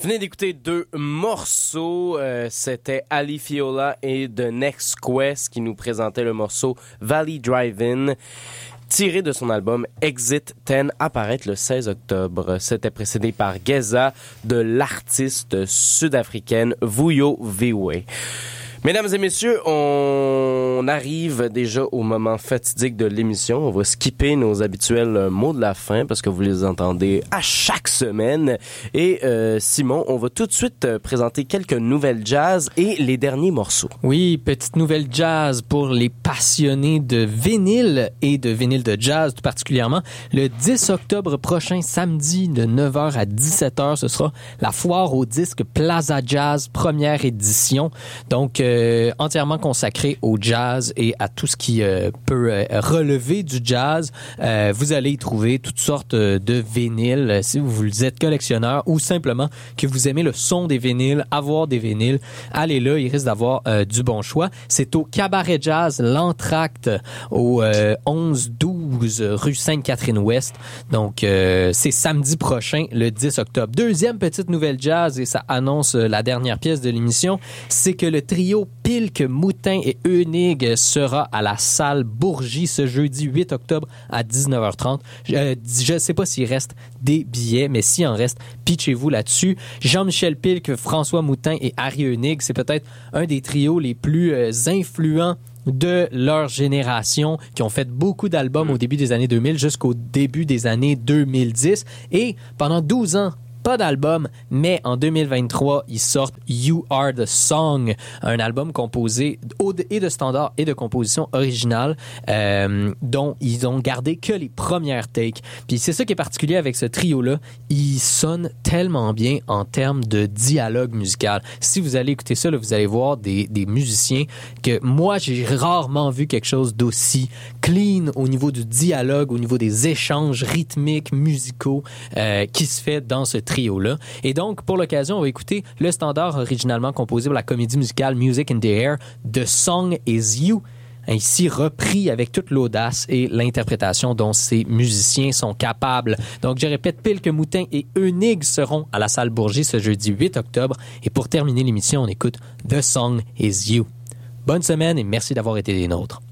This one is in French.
Venez d'écouter deux morceaux. C'était Ali Fiola et The Next Quest qui nous présentaient le morceau Valley Drive-In, tiré de son album Exit 10, apparaître le 16 octobre. C'était précédé par Geza de l'artiste sud-africaine Vuyo Viwe. Mesdames et messieurs, on arrive déjà au moment fatidique de l'émission. On va skipper nos habituels mots de la fin parce que vous les entendez à chaque semaine. Et Simon, on va tout de suite présenter quelques nouvelles jazz et les derniers morceaux. Oui, petite nouvelle jazz pour les passionnés de vinyle et de vinyle de jazz tout particulièrement. Le 10 octobre prochain, samedi de 9h à 17h, ce sera la foire au disque Plaza Jazz, première édition. Donc, entièrement consacré au jazz et à tout ce qui peut relever du jazz. Vous allez y trouver toutes sortes de vinyles si vous êtes collectionneur ou simplement que vous aimez le son des vinyles, avoir des vinyles. Allez là, il risque d'avoir du bon choix. C'est au Cabaret Jazz, l'Entracte, au 11-12 rue Sainte-Catherine-Ouest. Donc, c'est samedi prochain, le 10 octobre. Deuxième petite nouvelle jazz, et ça annonce la dernière pièce de l'émission, c'est que le trio Pilk, Moutin et Eunig sera à la salle Bourgie ce jeudi 8 octobre à 19h30. Je ne sais pas s'il reste des billets, mais s'il en reste, pitchez-vous là-dessus. Jean-Michel Pilk, François Moutin et Harry Eunig, c'est peut-être un des trios les plus influents de leur génération, qui ont fait beaucoup d'albums au début des années 2000 jusqu'au début des années 2010. Et pendant 12 ans, pas d'album, mais en 2023, ils sortent You Are the Song, un album composé et de standards et de compositions originales dont ils ont gardé que les premières takes. Puis c'est ça qui est particulier avec ce trio-là, ils sonnent tellement bien en termes de dialogue musical. Si vous allez écouter ça, là, vous allez voir des musiciens que moi, j'ai rarement vu quelque chose d'aussi clean au niveau du dialogue, au niveau des échanges rythmiques, musicaux qui se fait dans ce trio-là. Et donc, pour l'occasion, on va écouter le standard originalement composé pour la comédie musicale Music in the Air, The Song is You, ainsi repris avec toute l'audace et l'interprétation dont ces musiciens sont capables. Donc, je répète, Pilk, Moutin et Eunig seront à la salle Bourgie ce jeudi 8 octobre. Et pour terminer l'émission, on écoute The Song is You. Bonne semaine et merci d'avoir été des nôtres.